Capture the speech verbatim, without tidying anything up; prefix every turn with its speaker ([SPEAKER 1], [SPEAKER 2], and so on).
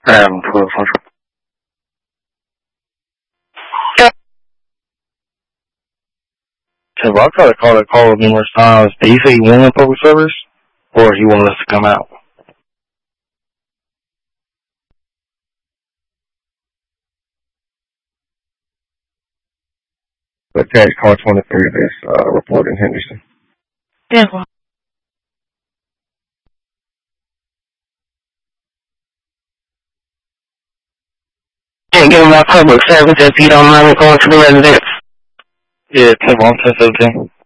[SPEAKER 1] Um, twelve hundred. So I tried to call that call numerous times. Did he say he wanted public service, or he wanted us to come out? Attached car twenty-three, this uh, report in Henderson.
[SPEAKER 2] Yeah, well. Can't give him my public service if you don't mind me going to the residence.
[SPEAKER 1] Yeah, ten one, ten seventeen.